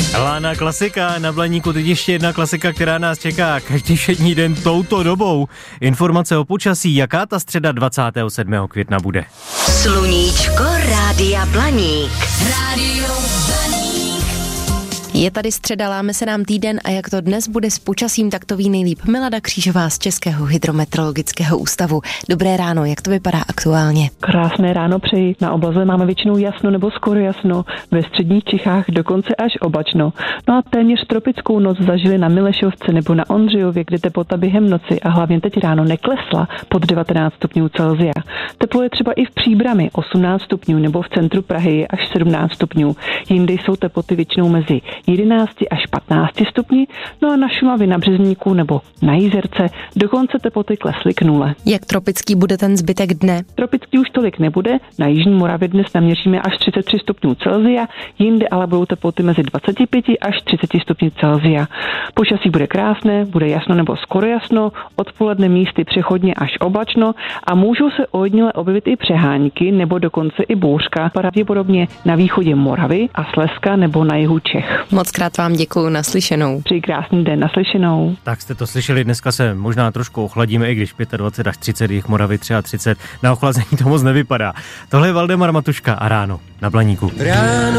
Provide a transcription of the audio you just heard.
Lána klasika, na Blaníku teď ještě jedna klasika, která nás čeká každý všední den touto dobou. Informace o počasí, jaká ta středa 27. května bude. Sluníčko Rádia Blaník. Rádio Blaník. Je tady středa, láme se nám týden a jak to dnes bude s počasím, tak to ví nejlíp Milada Křížová z Českého hydrometeorologického ústavu. Dobré ráno, jak to vypadá aktuálně? Krásné ráno přeji. Na obloze máme většinou jasno nebo skoro jasno, ve středních Čechách dokonce až oblačno. No a téměř tropickou noc zažili na Milešovce nebo na Ondřejově, kde teplota během noci a hlavně teď ráno neklesla pod 19 stupňů Celsia. Teplo je třeba i v Příbrami 18 stupňů nebo v centru Prahy je až 17 stupňů. Jinde jsou teploty většinou mezi 11 až 15 stupni, no a na Šumavě, na Březníku nebo na Jizerce dokonce teploty klesly k 0. Jak tropický bude ten zbytek dne? Tropický už tolik nebude, na jižní Moravě dnes naměříme až 33 stupňů Celsia, jinde ale budou teploty mezi 25 až 30 stupni Celsia. Počasí bude krásné, bude jasno nebo skoro jasno, odpoledne místy přechodně až oblačno a můžou se ojediněle objevit i přehánky nebo dokonce i bouřka, pravděpodobně na východě Moravy a Slezska nebo na jihu Čech. Moc krát vám děkuju, naslyšenou. Přeji krásný den, naslyšenou. Tak jste to slyšeli, dneska se možná trošku ochladíme, i když 25 až 30, jich Moravy 33, na ochlazení to moc nevypadá. Tohle je Valdemar Matuška a ráno na Blaníku. Ráno.